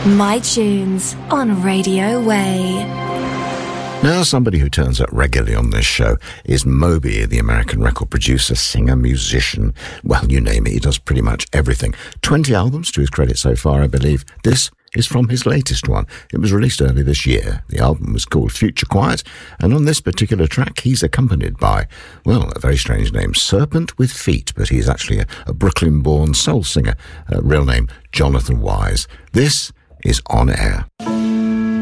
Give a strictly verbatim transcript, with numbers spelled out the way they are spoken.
My Tunes on Radio Way. Now, somebody who turns up regularly on this show is Moby, the American record producer, singer, musician. Well, you name it, he does pretty much everything. twenty albums to his credit so far, I believe. This is from his latest one. It was released early this year. The album was called Future Quiet, and on this particular track, he's accompanied by, well, a very strange name, Serpent with Feet, but he's actually a, a Brooklyn-born soul singer, uh, real name Jonathan Wise. This is On Air.